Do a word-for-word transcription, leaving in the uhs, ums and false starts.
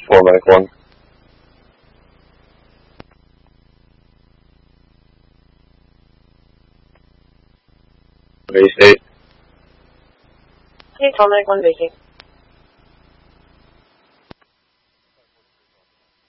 four Mike one. Base eight. Hey, four Mike one, base eight.